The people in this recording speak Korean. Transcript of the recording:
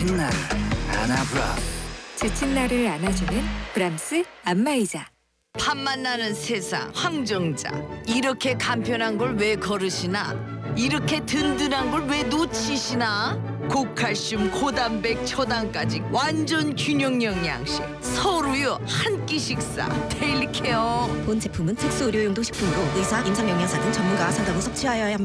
지친 나를 안아브라. 지친 나를 안아주는 브람스 안마의자. 팥맛 나는 세상 황정자, 이렇게 간편한 걸 왜 거르시나, 이렇게 든든한 걸 왜 놓치시나. 고칼슘 고단백 초당까지 완전 균형 영양식, 서울우유 한 끼 식사 데일리케어. 본 제품은 특수 의료용도 식품으로 의사, 임상 영양사 등 전문가와 상담 후 섭취하여야 합니다.